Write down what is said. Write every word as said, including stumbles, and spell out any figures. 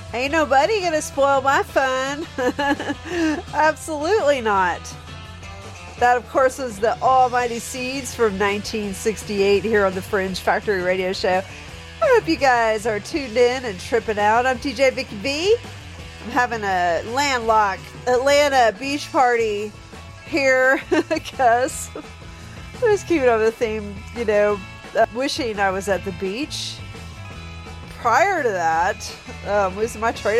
Ain't nobody gonna spoil my fun. Absolutely not. That, of course, was the Almighty Seeds from nineteen sixty-eight here on the Fringe Factory Radio Show. I hope you guys are tuned in and tripping out. I'm D J Vicky V. I'm having a landlocked Atlanta beach party here because I was keeping on the theme, you know, uh, wishing I was at the beach. Prior to that, um, was my trade